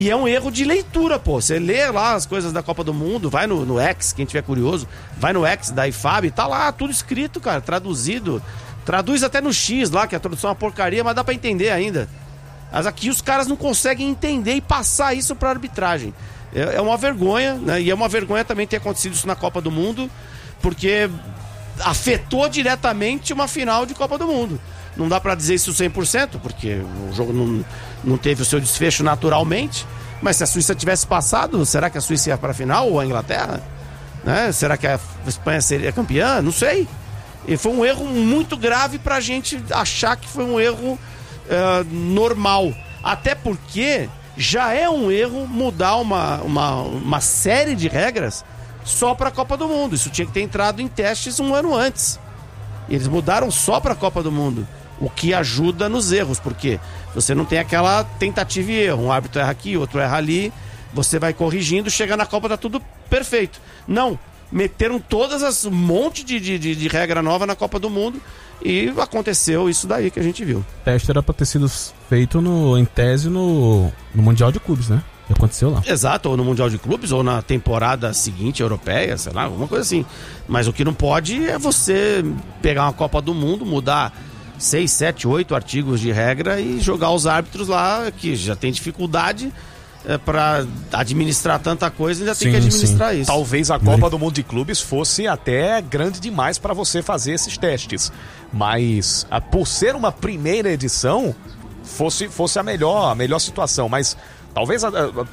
E é um erro de leitura, pô. Você lê lá as coisas da Copa do Mundo, vai no X, quem tiver curioso, vai no X da IFAB, tá lá tudo escrito, cara, traduzido. Traduz até no X lá, que a tradução é uma porcaria, mas dá pra entender ainda. Mas aqui os caras não conseguem entender e passar isso pra arbitragem. É uma vergonha, né? E é uma vergonha também ter acontecido isso na Copa do Mundo, porque afetou diretamente uma final de Copa do Mundo. Não dá pra dizer isso 100%, porque o jogo não teve o seu desfecho naturalmente. Mas se a Suíça tivesse passado, será que a Suíça ia pra final ou a Inglaterra? Né? Será que a Espanha seria campeã? Não sei. E foi um erro muito grave pra gente achar que foi um erro normal. Até porque já é um erro mudar uma série de regras só pra Copa do Mundo. Isso tinha que ter entrado em testes um ano antes. Eles mudaram só pra Copa do Mundo. O que ajuda nos erros, porque você não tem aquela tentativa e erro. Um árbitro erra aqui, outro erra ali. Você vai corrigindo, chega na Copa, tá tudo perfeito. Não, meteram um monte de regra nova na Copa do Mundo e aconteceu isso daí que a gente viu. O teste era pra ter sido feito em tese no Mundial de Clubes, né? Que aconteceu lá. Exato, ou no Mundial de Clubes, ou na temporada seguinte europeia, sei lá, alguma coisa assim. Mas o que não pode é você pegar uma Copa do Mundo, mudar 6, 7, 8 artigos de regra e jogar os árbitros lá, que já tem dificuldade para administrar tanta coisa, ainda tem que administrar isso. Talvez a Copa do Mundo de Clubes fosse até grande demais para você fazer esses testes, mas por ser uma primeira edição fosse a melhor situação, mas talvez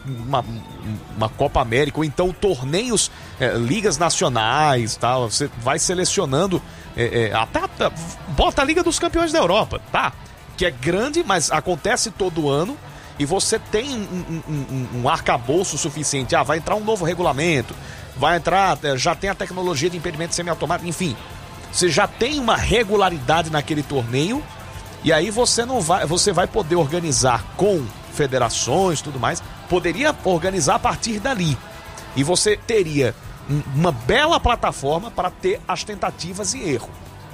uma Copa América ou então torneios, ligas nacionais, tá? Você vai selecionando até bota a Liga dos Campeões da Europa, tá? Que é grande, mas acontece todo ano. E você tem um arcabouço suficiente. Vai entrar um novo regulamento, vai entrar, já tem a tecnologia de impedimento semiautomático, enfim. Você já tem uma regularidade naquele torneio, e aí você vai poder organizar com federações e tudo mais, poderia organizar a partir dali. E você teria uma bela plataforma para ter as tentativas e erro.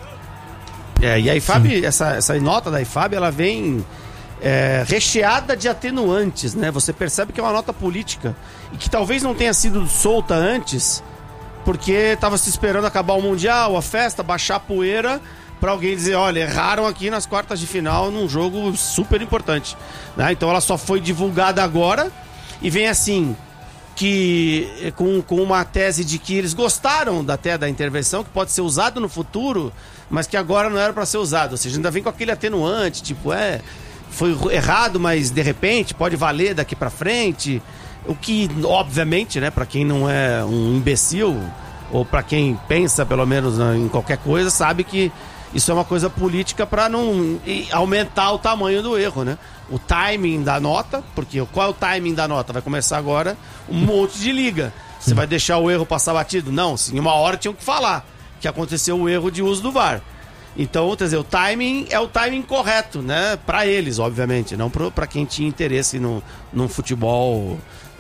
E a IFAB, essa nota da IFAB, ela vem recheada de atenuantes, né? Você percebe que é uma nota política e que talvez não tenha sido solta antes, porque estava se esperando acabar o Mundial, a festa, baixar a poeira para alguém dizer, olha, erraram aqui nas quartas de final num jogo super importante, né? Então ela só foi divulgada agora e vem assim, que com uma tese de que eles gostaram até da intervenção, que pode ser usado no futuro, mas que agora não era para ser usado. Ou seja, ainda vem com aquele atenuante, tipo, foi errado, mas de repente pode valer daqui pra frente. O que, obviamente, né, pra quem não é um imbecil, ou pra quem pensa pelo menos em qualquer coisa, sabe que isso é uma coisa política pra não aumentar o tamanho do erro, né? O timing da nota, porque qual é o timing da nota? Vai começar agora um monte de liga. Você vai deixar o erro passar batido? Não, sim, uma hora tinham que falar que aconteceu o erro de uso do VAR. Então, quer dizer, o timing é o timing correto, né? Pra eles, obviamente, não pra quem tinha interesse num futebol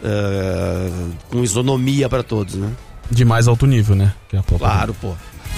com isonomia pra todos, né? De mais alto nível, né? Que é a claro, pô.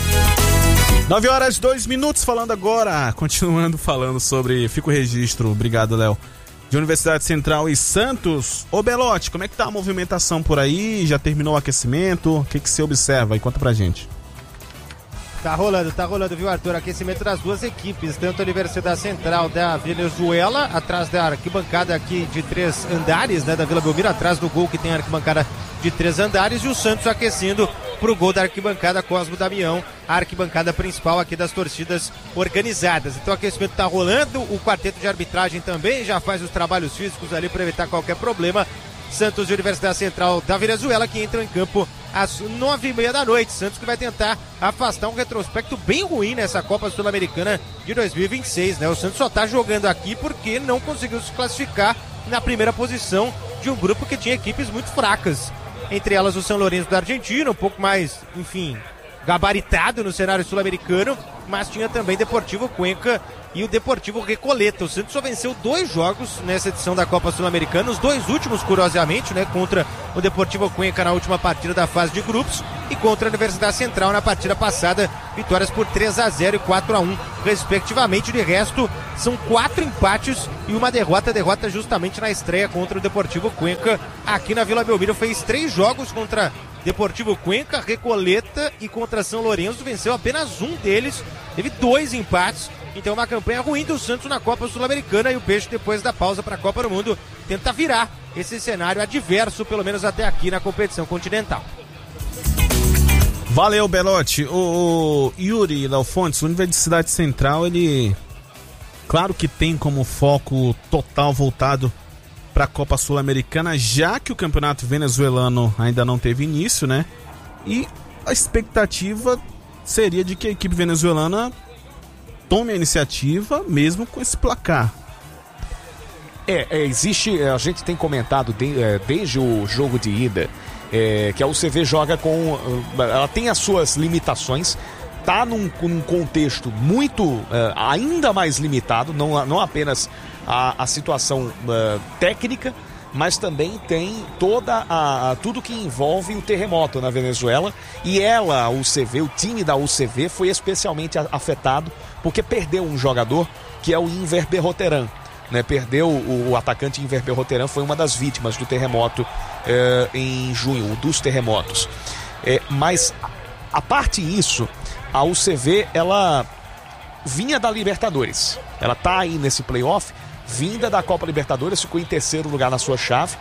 9h02, falando agora, continuando falando sobre, fica o registro, obrigado, Léo, de Universidade Central e Santos. Ô Belotti, como é que tá a movimentação por aí? Já terminou o aquecimento? O que você observa aí? Conta pra gente. Tá rolando, viu, Arthur? Aquecimento das duas equipes, tanto a Universidade Central da Venezuela, atrás da arquibancada aqui de 3 andares, né, da Vila Belmiro, atrás do gol que tem a arquibancada de 3 andares, e o Santos aquecendo pro gol da arquibancada Cosmo Damião, a arquibancada principal aqui das torcidas organizadas. Então o aquecimento tá rolando, o quarteto de arbitragem também já faz os trabalhos físicos ali para evitar qualquer problema. Santos e Universidade Central da Venezuela, que entram em campo às 9h30 da noite. Santos que vai tentar afastar um retrospecto bem ruim nessa Copa Sul-Americana de 2026, né? O Santos só tá jogando aqui porque não conseguiu se classificar na primeira posição de um grupo que tinha equipes muito fracas. Entre elas o São Lourenço da Argentina, um pouco mais, enfim, gabaritado no cenário sul-americano, mas tinha também Deportivo Cuenca e o Deportivo Recoleta. O Santos só venceu 2 jogos nessa edição da Copa Sul-Americana, os 2 últimos, curiosamente, né, contra o Deportivo Cuenca na última partida da fase de grupos e contra a Universidade Central na partida passada, vitórias por 3-0 e 4-1, respectivamente. De resto, são 4 empates e uma derrota justamente na estreia contra o Deportivo Cuenca aqui na Vila Belmiro. Fez 3 jogos contra Deportivo Cuenca, Recoleta e contra São Lourenço, venceu apenas um deles, teve 2 empates. Então uma campanha ruim do Santos na Copa Sul-Americana, e o Peixe, depois da pausa para a Copa do Mundo, tenta virar esse cenário adverso, pelo menos até aqui na competição continental. Valeu, Belotti. O Yuri Léo Fontes, Universidade Central, ele claro que tem como foco total voltado para a Copa Sul-Americana, já que o campeonato venezuelano ainda não teve início, né? E a expectativa seria de que a equipe venezuelana tome a iniciativa mesmo com esse placar. Existe, a gente tem comentado desde o jogo de ida, que a UCV joga com, ela tem as suas limitações, tá num contexto muito, ainda mais limitado, não apenas a situação técnica, mas também tem tudo que envolve o terremoto na Venezuela, e o time da UCV foi especialmente afetado porque perdeu um jogador que é o Inver Berroteran, né? Perdeu o atacante Inver Berroteran, foi uma das vítimas do terremoto em junho, dos terremotos. Mas a parte disso, a UCV ela vinha da Libertadores, ela tá aí nesse playoff, vinda da Copa Libertadores, ficou em 3º lugar na sua chave,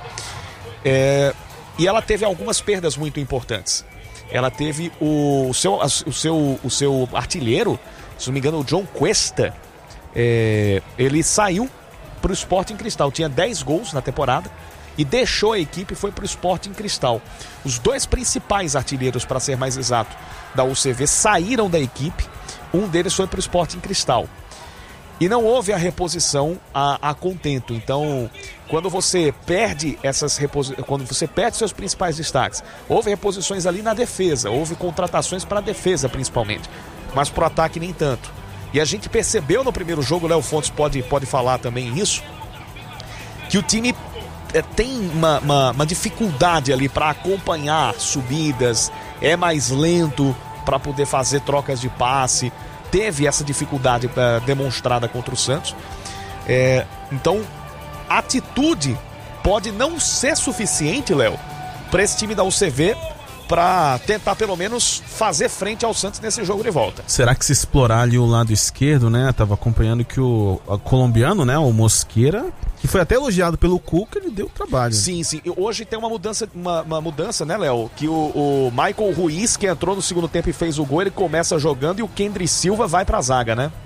e ela teve algumas perdas muito importantes. Ela teve o seu artilheiro, se não me engano, o John Cuesta, ele saiu para o Sporting Cristal, tinha 10 gols na temporada e deixou a equipe e foi para o Sporting Cristal. Os 2 principais artilheiros, para ser mais exato, da UCV saíram da equipe, um deles foi para o Sporting Cristal. E não houve a reposição a contento. Então, quando você perde seus principais destaques, houve reposições ali na defesa, houve contratações para a defesa principalmente, mas para o ataque nem tanto. E a gente percebeu no primeiro jogo, o Léo Fontes pode falar também isso, que o time tem uma dificuldade ali para acompanhar subidas, é mais lento para poder fazer trocas de passe. Teve essa dificuldade demonstrada contra o Santos. Então, a atitude pode não ser suficiente, Léo, para esse time da UCV para tentar pelo menos fazer frente ao Santos nesse jogo de volta. Será que se explorar ali o lado esquerdo, né? Tava acompanhando que o colombiano, né, o Mosquera, que foi até elogiado pelo Cuca, ele deu trabalho. Sim. E hoje tem uma mudança, né, Léo? Que o Michael Ruiz, que entrou no segundo tempo e fez o gol, ele começa jogando, e o Kendry Silva vai pra zaga, né?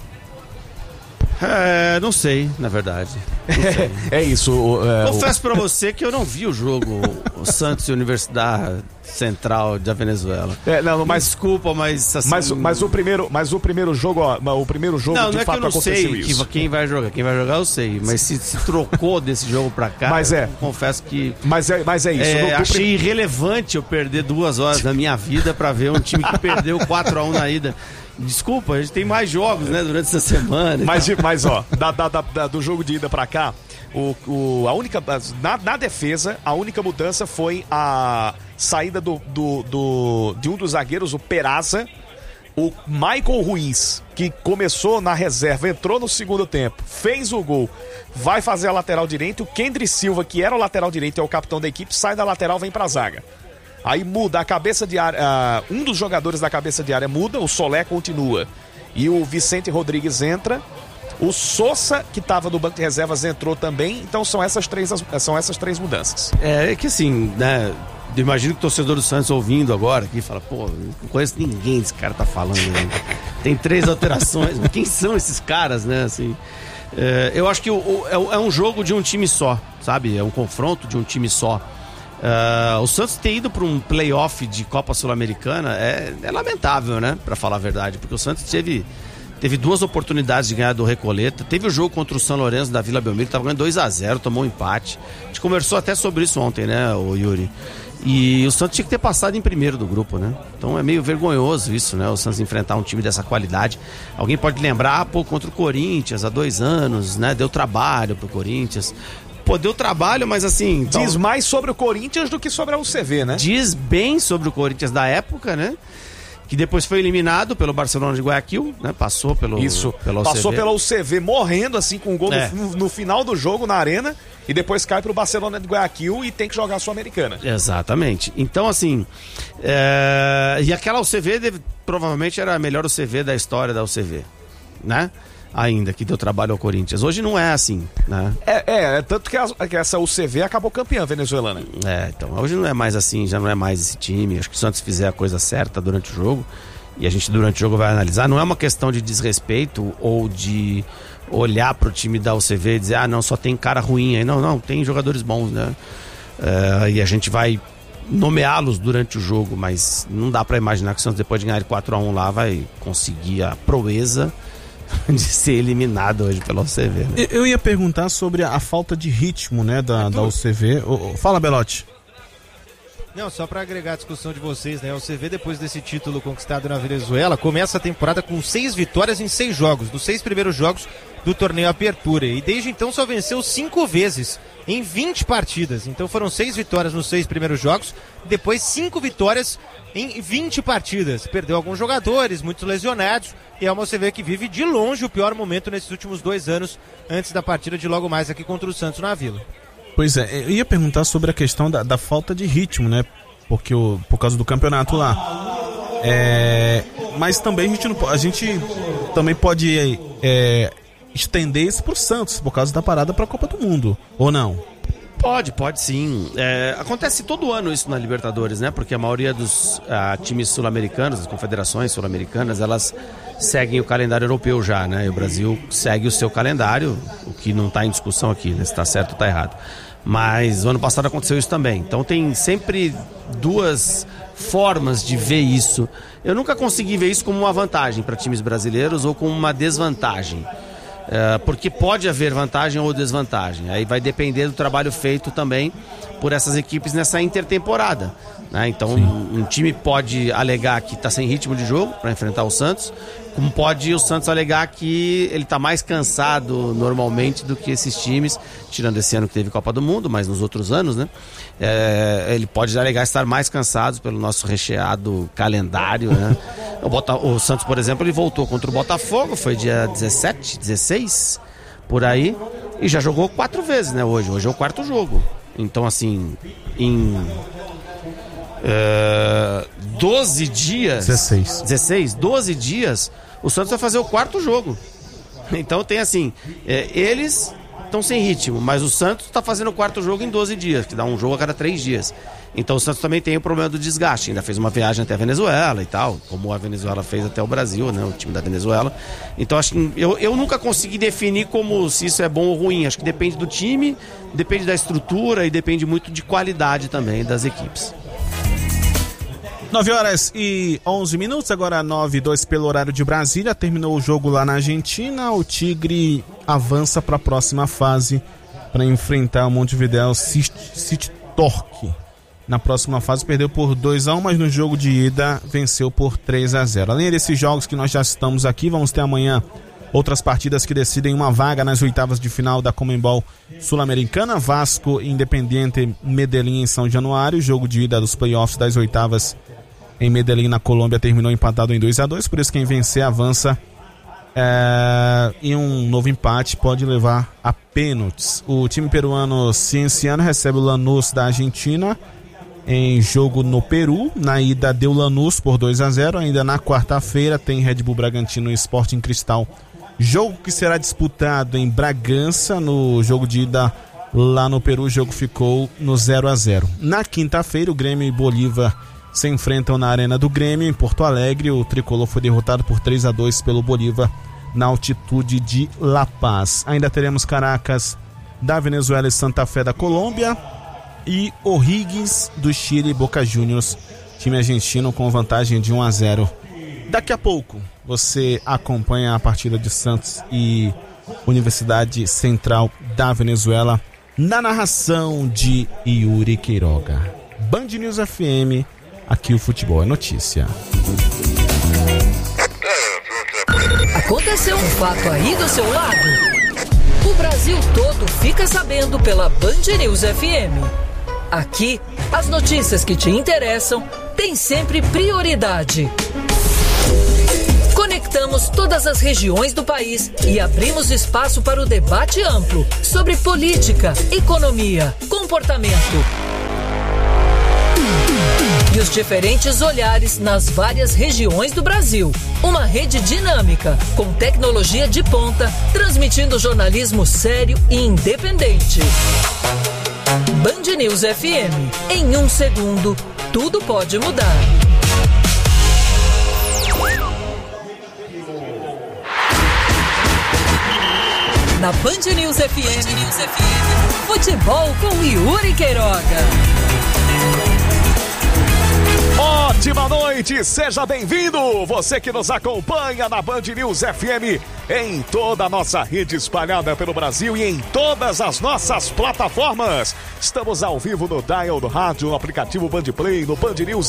Não sei, na verdade. É isso. Confesso pra você que eu não vi o jogo, o Santos e Universidade Central da Venezuela. Desculpa, mas assim... mas o primeiro jogo, o primeiro jogo não, de não fato aconteceu isso. Não é que eu não sei quem vai jogar eu sei, mas se trocou desse jogo pra cá, confesso que... Mas é isso. Achei irrelevante eu perder 2 horas da minha vida pra ver um time que perdeu 4-1 na ida. Desculpa, a gente tem mais jogos, né, durante essa semana. Mas ó, do jogo de ida pra cá, na defesa, a única mudança foi a saída de um dos zagueiros, o Peraza. O Michael Ruiz, que começou na reserva, entrou no segundo tempo, fez o gol, vai fazer a lateral direita. O Kendry Silva, que era o lateral direito e é o capitão da equipe, sai da lateral, vem pra zaga. Aí muda a cabeça de área, um dos jogadores da cabeça de área muda, o Solé continua. E o Vicente Rodrigues entra. O Sousa, que estava no banco de reservas, entrou também. Então são essas três mudanças. É que assim, né? Eu imagino que o torcedor do Santos ouvindo agora aqui fala, pô, não conheço ninguém esse cara tá falando, né? Tem 3 alterações. Quem são esses caras, né? Assim, eu acho que é um jogo de um time só, sabe? É um confronto de um time só. O Santos ter ido para um playoff de Copa Sul-Americana é lamentável, né? Pra falar a verdade, porque o Santos teve 2 oportunidades de ganhar do Recoleta. Teve o jogo contra o São Lourenço da Vila Belmiro, estava ganhando 2-0, tomou um empate. A gente conversou até sobre isso ontem, né, o Yuri? E o Santos tinha que ter passado em primeiro do grupo, né? Então é meio vergonhoso isso, né? O Santos enfrentar um time dessa qualidade. Alguém pode lembrar, contra o Corinthians há 2 anos, né? Deu trabalho pro Corinthians. Deu trabalho, mas assim... Então, diz mais sobre o Corinthians do que sobre a UCV, né? Diz bem sobre o Corinthians da época, né? Que depois foi eliminado pelo Barcelona de Guayaquil, né? Passou pela UCV morrendo assim com um gol no final do jogo na arena e depois cai pro Barcelona de Guayaquil e tem que jogar a Sul-Americana. Exatamente. Então assim, e aquela UCV provavelmente era a melhor UCV da história da UCV, né? Ainda que deu trabalho ao Corinthians. Hoje não é assim, né? Tanto que essa UCV acabou campeã venezuelana. Então, hoje não é mais assim, já não é mais esse time. Acho que se o Santos fizer a coisa certa durante o jogo, e a gente durante o jogo vai analisar, não é uma questão de desrespeito ou de olhar pro time da UCV e dizer, não, só tem cara ruim aí. Não, tem jogadores bons, né? E a gente vai nomeá-los durante o jogo, mas não dá pra imaginar que o Santos, depois de ganhar de 4-1 lá, vai conseguir a proeza de ser eliminado hoje pela UCV, né? Eu ia perguntar sobre a falta de ritmo, né, da UCV. Fala, Belotti. Não, só para agregar a discussão de vocês, né? A UCV, depois desse título conquistado na Venezuela, começa a temporada com 6 vitórias em 6 jogos, dos 6 primeiros jogos do torneio Apertura. E desde então só venceu 5 vezes em 20 partidas. Então foram 6 vitórias nos 6 primeiros jogos, depois 5 vitórias em 20 partidas. Perdeu alguns jogadores, muitos lesionados, e é uma UCV que vive de longe o pior momento nesses últimos 2 anos, antes da partida de logo mais aqui contra o Santos na Vila. Pois é, eu ia perguntar sobre a questão da falta de ritmo, né? Porque por causa do campeonato lá. Mas também a gente também pode estender isso pro Santos, por causa da parada pra Copa do Mundo, ou não? Pode sim. Acontece todo ano isso na Libertadores, né? Porque a maioria dos times sul-americanos, as confederações sul-americanas, elas seguem o calendário europeu já, né? E o Brasil segue o seu calendário, o que não está em discussão aqui, né? Se está certo ou está errado. Mas o ano passado aconteceu isso também. Então tem sempre 2 formas de ver isso. Eu nunca consegui ver isso como uma vantagem para times brasileiros ou como uma desvantagem. Porque pode haver vantagem ou desvantagem. Aí vai depender do trabalho feito também por essas equipes nessa intertemporada, né? Então um time pode alegar que está sem ritmo de jogo para enfrentar o Santos, como pode o Santos alegar que ele está mais cansado normalmente do que esses times, tirando esse ano que teve Copa do Mundo, mas nos outros anos, né? Ele pode alegar estar mais cansado pelo nosso recheado calendário, né? O Santos, por exemplo, ele voltou contra o Botafogo, foi dia 17, 16, por aí, e já jogou 4 vezes, né? Hoje é o 4º jogo. Então, assim, em 12 dias... 12 dias, o Santos vai fazer o 4º jogo. Então tem assim, eles estão sem ritmo, mas o Santos está fazendo o 4º jogo em 12 dias, que dá um jogo a cada 3 dias. Então o Santos também tem o problema do desgaste, ainda fez uma viagem até a Venezuela e tal, como a Venezuela fez até o Brasil, né, o time da Venezuela. Então acho que eu nunca consegui definir como se isso é bom ou ruim, acho que depende do time, depende da estrutura e depende muito de qualidade também das equipes. 9h11, agora 9:02 pelo horário de Brasília. Terminou o jogo lá na Argentina. O Tigre avança para a próxima fase para enfrentar o Montevideo City Torque. Na próxima fase perdeu por 2-1, mas no jogo de ida venceu por 3-0. Além desses jogos que nós já estamos aqui, vamos ter amanhã outras partidas que decidem uma vaga nas oitavas de final da Conmebol Sul-Americana. Vasco Independiente Medellín em São Januário. Jogo de ida dos playoffs das oitavas em Medellín, na Colômbia, terminou empatado em 2-2. Por isso quem vencer avança. E um novo empate pode levar a pênaltis. O time peruano Cienciano recebe o Lanús da Argentina em jogo no Peru. Na ida deu Lanús por 2-0. Ainda na quarta-feira tem Red Bull Bragantino e Sporting Cristal, jogo que será disputado em Bragança. No jogo de ida lá no Peru, o jogo ficou no 0-0. Na quinta-feira, o Grêmio e Bolívar se enfrentam na Arena do Grêmio em Porto Alegre. O tricolor foi derrotado por 3-2 pelo Bolívar na altitude de La Paz. Ainda teremos Caracas da Venezuela e Santa Fé da Colômbia, e O'Higgins do Chile e Boca Juniors, time argentino, com vantagem de 1-0. Daqui a pouco você acompanha a partida de Santos e Universidade Central da Venezuela na narração de Yuri Queiroga. Band News FM. Aqui o futebol é notícia. Aconteceu um fato aí do seu lado? O Brasil todo fica sabendo pela Band News FM. Aqui, as notícias que te interessam têm sempre prioridade. Conectamos todas as regiões do país e abrimos espaço para o debate amplo sobre política, economia, comportamento e os diferentes olhares nas várias regiões do Brasil. Uma rede dinâmica, com tecnologia de ponta, transmitindo jornalismo sério e independente. Band News FM. Em 1 segundo, tudo pode mudar. Na Band News FM, futebol com Yuri Queiroga. Ótima noite, seja bem-vindo! Você que nos acompanha na Band News FM, em toda a nossa rede espalhada pelo Brasil e em todas as nossas plataformas. Estamos ao vivo no dial do rádio, no aplicativo Band Play, no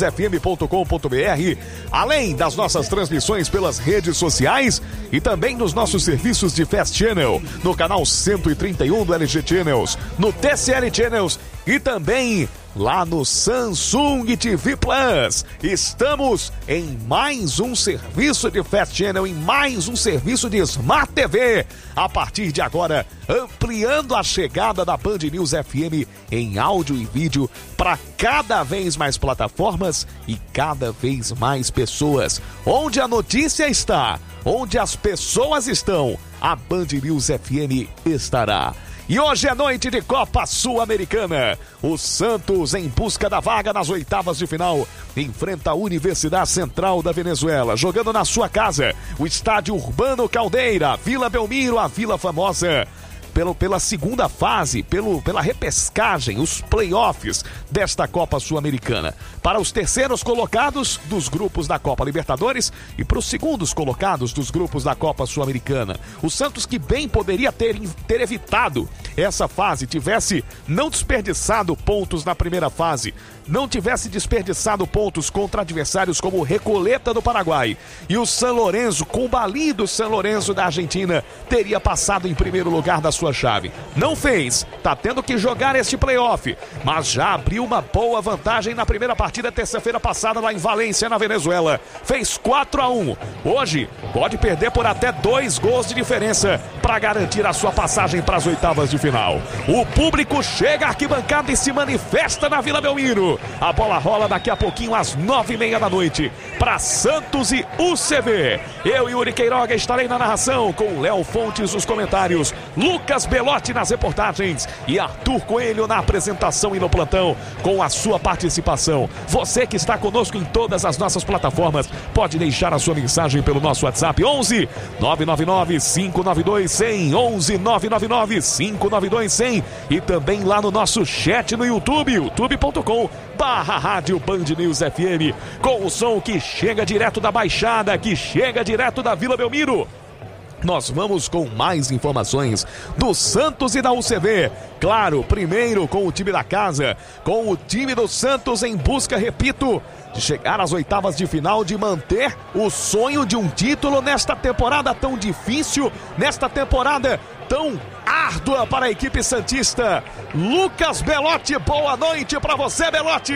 bandnewsfm.com.br, além das nossas transmissões pelas redes sociais e também nos nossos serviços de Fast Channel, no canal 131 do LG Channels, no TCL Channels e também lá no Samsung TV Plus. Estamos em mais um serviço de Fast Channel, em mais um serviço de Smart TV. A partir de agora, ampliando a chegada da Band News FM em áudio e vídeo para cada vez mais plataformas e cada vez mais pessoas. Onde a notícia está, onde as pessoas estão, a Band News FM estará. E hoje é noite de Copa Sul-Americana. O Santos, em busca da vaga nas oitavas de final, enfrenta a Universidade Central da Venezuela, jogando na sua casa, o Estádio Urbano Caldeira, Vila Belmiro, a Vila Famosa. Pela segunda fase, pela repescagem, os playoffs desta Copa Sul-Americana. Para os terceiros colocados dos grupos da Copa Libertadores e para os segundos colocados dos grupos da Copa Sul-Americana. O Santos, que bem poderia ter evitado essa fase, tivesse não desperdiçado pontos na primeira fase, não tivesse desperdiçado pontos contra adversários como o Recoleta do Paraguai e o San Lorenzo, combalido San Lorenzo da Argentina, teria passado em primeiro lugar da sua chave. Não fez, tá tendo que jogar este playoff, mas já abriu uma boa vantagem na primeira partida terça-feira passada lá em Valência, na Venezuela. Fez 4-1. Hoje pode perder por até 2 gols de diferença para garantir a sua passagem para as oitavas de final. O público chega à arquibancada e se manifesta na Vila Belmiro. A bola rola daqui a pouquinho às 9h30 da noite para Santos e UCV. Eu e Yuri Queiroga estarei na narração, com Léo Fontes nos comentários, Lucas Belotti nas reportagens e Arthur Coelho na apresentação e no plantão, com a sua participação. Você que está conosco em todas as nossas plataformas, pode deixar a sua mensagem pelo nosso WhatsApp 11 999 592 100, 11 999 592 100, e também lá no nosso chat no YouTube, youtube.com/Rádio Band News FM, com o som que chega direto da Baixada, que chega direto da Vila Belmiro. Nós vamos com mais informações do Santos e da UCV. Claro, primeiro com o time da casa, com o time do Santos em busca, repito, de chegar às oitavas de final, de manter o sonho de um título nesta temporada tão difícil, nesta temporada tão árdua para a equipe santista. Lucas Belotti, boa noite para você, Belotti!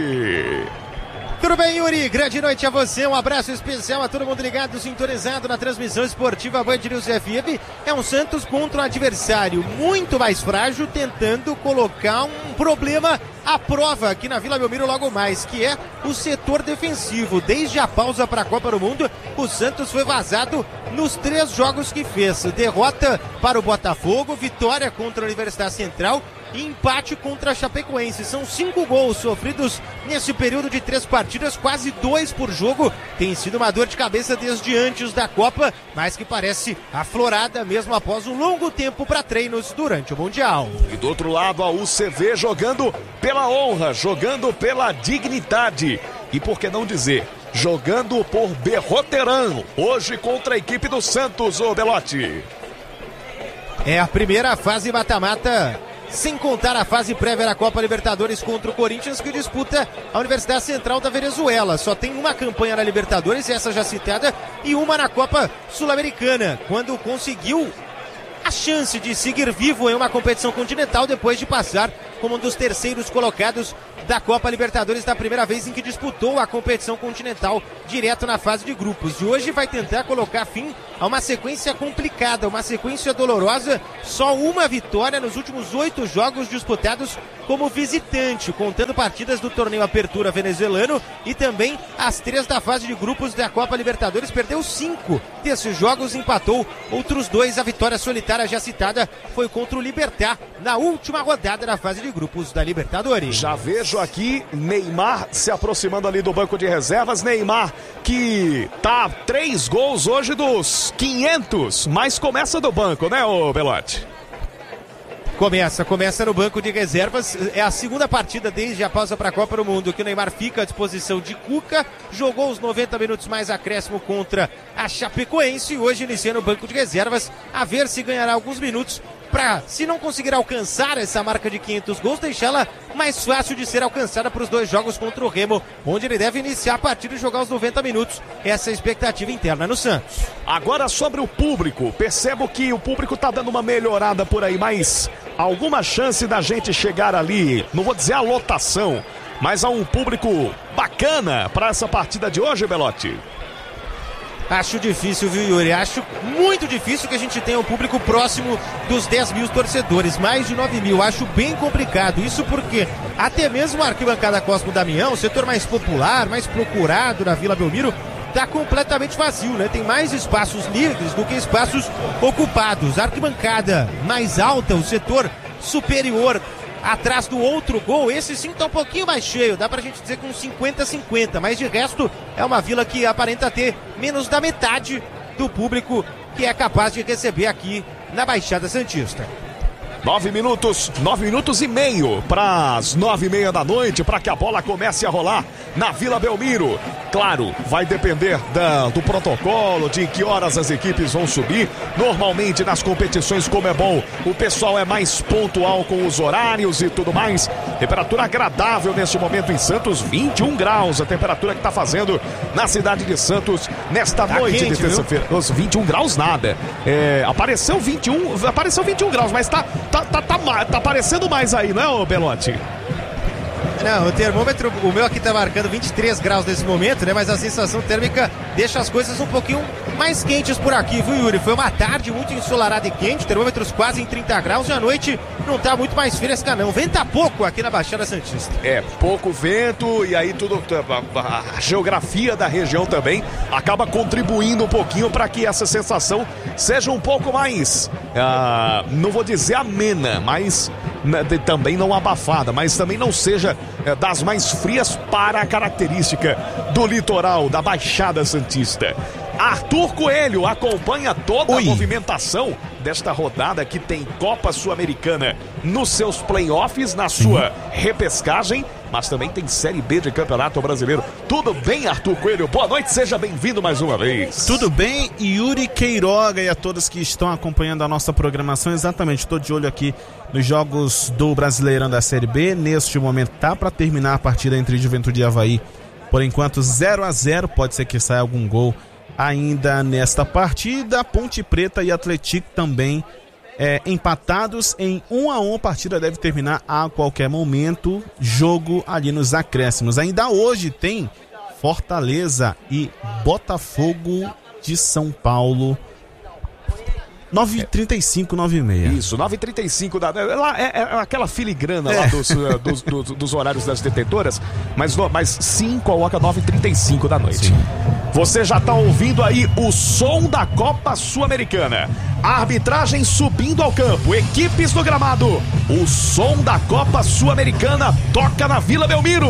Tudo bem, Yuri? Grande noite a você, um abraço especial a todo mundo ligado, sintonizado na transmissão esportiva Band News FM. É um Santos contra um adversário muito mais frágil, tentando colocar um problema à prova aqui na Vila Belmiro logo mais, que é o setor defensivo. Desde a pausa para a Copa do Mundo, o Santos foi vazado nos 3 jogos que fez. Derrota para o Botafogo, vitória contra a Universidade Central e empate contra a Chapecoense. São 5 gols sofridos nesse período de 3 partidas, quase 2 por jogo. Tem sido uma dor de cabeça desde antes da Copa, mas que parece aflorada mesmo após um longo tempo para treinos durante o Mundial. E do outro lado, a UCV jogando pela honra, jogando pela dignidade e, por que não dizer, jogando por Berroterão, hoje contra a equipe do Santos, ô Belotti. É a primeira fase mata-mata sem contar a fase prévia da Copa Libertadores contra o Corinthians, que disputa a Universidade Central da Venezuela. Só tem uma campanha na Libertadores, essa já citada, e uma na Copa Sul-Americana, quando conseguiu a chance de seguir vivo em uma competição continental depois de passar como um dos terceiros colocados da Copa Libertadores, da primeira vez em que disputou a competição continental direto na fase de grupos. E hoje vai tentar colocar fim a uma sequência complicada, uma sequência dolorosa. Só uma vitória nos últimos 8 jogos disputados como visitante, contando partidas do torneio Apertura venezuelano e também as 3 da fase de grupos da Copa Libertadores. Perdeu 5 desses jogos, empatou outros 2. A vitória solitária já citada foi contra o Libertad na última rodada da fase de grupos da Libertadores. Já vejo aqui Neymar se aproximando ali do banco de reservas. Neymar que tá 3 gols hoje dos 500, mas começa do banco, né, ô Belotti? Começa no banco de reservas. É a segunda partida desde a pausa para a Copa do Mundo que o Neymar fica à disposição de Cuca. Jogou os 90 minutos mais acréscimo contra a Chapecoense e hoje inicia no banco de reservas, a ver se ganhará alguns minutos para, se não conseguir alcançar essa marca de 500 gols, deixá-la mais fácil de ser alcançada para os 2 jogos contra o Remo, onde ele deve iniciar a partida e jogar os 90 minutos. Essa é a expectativa interna no Santos. Agora sobre o público, percebo que o público tá dando uma melhorada por aí, mas alguma chance da gente chegar ali, não vou dizer a lotação, mas a um público bacana para essa partida de hoje, Belotti? Acho difícil, viu, Yuri? Acho muito difícil que a gente tenha um público próximo dos 10 mil torcedores, mais de 9 mil. Acho bem complicado. Isso porque até mesmo a arquibancada Cosmo Damião, o setor mais popular, mais procurado na Vila Belmiro, está completamente vazio, né? Tem mais espaços livres do que espaços ocupados. A arquibancada mais alta, o setor superior, atrás do outro gol, esse sim tá um pouquinho mais cheio, dá pra gente dizer com 50-50, mas de resto é uma vila que aparenta ter menos da metade do público que é capaz de receber aqui na Baixada Santista. 9 minutos e meio para as 9:30 da noite, para que a bola comece a rolar na Vila Belmiro. Claro, vai depender do protocolo, de que horas as equipes vão subir. Normalmente nas competições Conmebol o pessoal é mais pontual com os horários e tudo mais. Temperatura agradável neste momento em Santos, 21 graus, a temperatura que está fazendo na cidade de Santos nesta noite de terça-feira. 21 graus nada. Apareceu 21 graus, mas tá aparecendo mais aí, não é, ô Belotti? Não, o termômetro, o meu aqui tá marcando 23 graus nesse momento, né? Mas a sensação térmica deixa as coisas um pouquinho mais quentes por aqui, viu, Yuri? Foi uma tarde muito ensolarada e quente, termômetros quase em 30 graus e a noite não tá muito mais fresca, não. Venta pouco aqui na Baixada Santista. Pouco vento e aí tudo, a geografia da região também acaba contribuindo um pouquinho para que essa sensação seja um pouco mais, não vou dizer amena, mas também não abafada, mas também não seja das mais frias para a característica do litoral da Baixada Santista. Arthur Coelho acompanha toda a movimentação desta rodada que tem Copa Sul-Americana nos seus playoffs, na sua repescagem, mas também tem Série B de Campeonato Brasileiro. Tudo bem, Arthur Coelho? Boa noite, seja bem-vindo mais uma vez. Tudo bem, Yuri Queiroga e a todos que estão acompanhando a nossa programação. Exatamente, estou de olho aqui nos jogos do Brasileirão da Série B. Neste momento tá para terminar a partida entre Juventude e Avaí. Por enquanto 0-0, pode ser que saia algum gol ainda nesta partida. Ponte Preta e Atlético também empatados em 1-1. A partida deve terminar a qualquer momento. Jogo ali nos acréscimos. Ainda hoje tem Fortaleza e Botafogo de São Paulo. 9h35, 9h30. Isso, 9h35 é aquela filigrana lá dos horários das detentoras, mas sim coloca 9h35 da noite. Sim. Você já está ouvindo aí o som da Copa Sul-Americana. A arbitragem subindo ao campo, equipes no gramado. O som da Copa Sul-Americana toca na Vila Belmiro.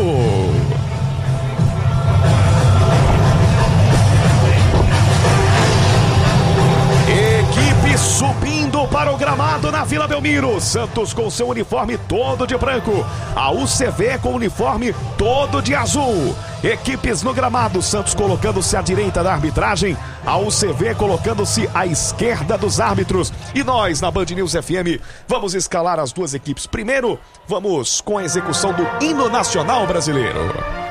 Subindo para para o gramado na Vila Belmiro. Santos com seu uniforme todo de branco. A UCV com o uniforme todo de azul. Equipes no gramado. Santos colocando-se à direita da arbitragem. A UCV colocando-se à esquerda dos árbitros. E nós, na Band News FM, vamos escalar as duas equipes. Primeiro, vamos com a execução do hino nacional brasileiro.